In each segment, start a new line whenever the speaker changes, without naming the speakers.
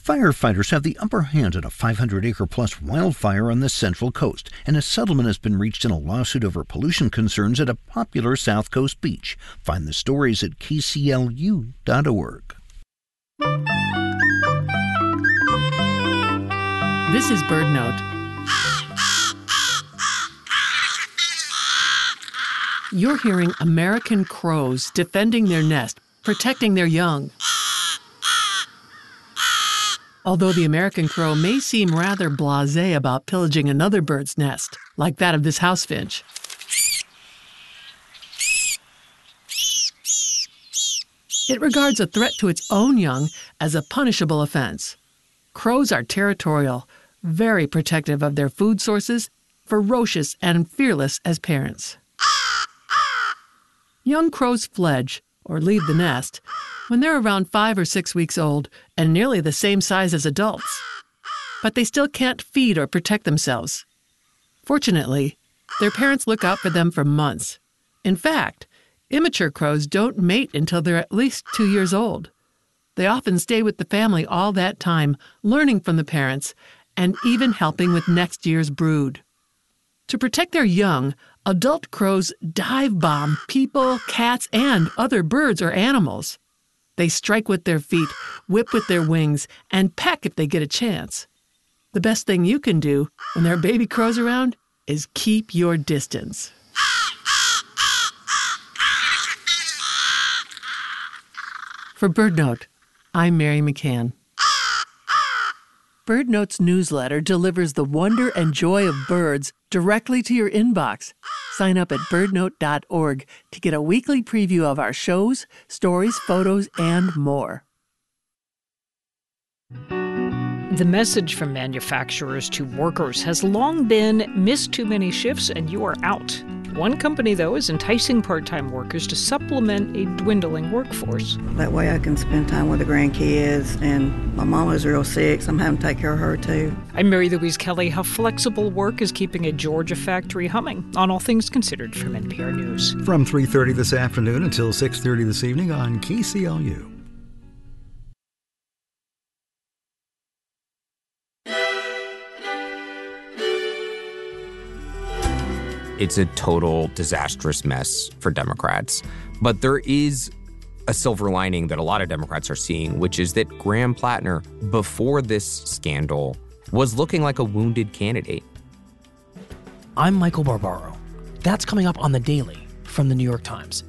Firefighters have the upper hand in a 500-acre-plus wildfire on the Central Coast, and a settlement has been reached in a lawsuit over pollution concerns at a popular South Coast beach. Find the stories at kclu.org.
This is BirdNote. You're hearing American crows defending their nest, protecting their young. Although the American crow may seem rather blasé about pillaging another bird's nest, like that of this house finch. It regards a threat to its own young as a punishable offense. Crows are territorial, very protective of their food sources, ferocious and fearless as parents. Young crows fledge, or leave the nest, when they're around 5 or 6 weeks old and nearly the same size as adults. But they still can't feed or protect themselves. Fortunately, their parents look out for them for months. In fact, immature crows don't mate until they're at least 2 years old. They often stay with the family all that time, learning from the parents and even helping with next year's brood. To protect their young, adult crows dive bomb people, cats, and other birds or animals. They strike with their feet, whip with their wings, and peck if they get a chance. The best thing you can do when there are baby crows around is keep your distance. For BirdNote, I'm Mary McCann. BirdNote's newsletter delivers the wonder and joy of birds directly to your inbox. Sign up at birdnote.org to get a weekly preview of our shows, stories, photos, and more.
The message from manufacturers to workers has long been, miss too many shifts and you are out. One company, though, is enticing part-time workers to supplement a dwindling workforce.
That way I can spend time with the grandkids, and my mama's real sick, so I'm having to take care of her, too.
I'm Mary Louise Kelly. How flexible work is keeping a Georgia factory humming on All Things Considered from NPR News.
From 3:30 this afternoon until 6:30 this evening on KCLU.
It's a total disastrous mess for Democrats. But there is a silver lining that a lot of Democrats are seeing, which is that Graham Plattner, before this scandal, was looking like a wounded candidate.
I'm Michael Barbaro. That's coming up on The Daily from The New York Times.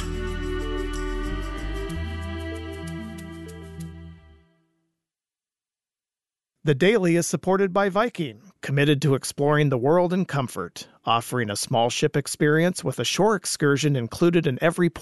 The Daily is supported by Viking, committed to exploring the world in comfort, offering a small ship experience with a shore excursion included in every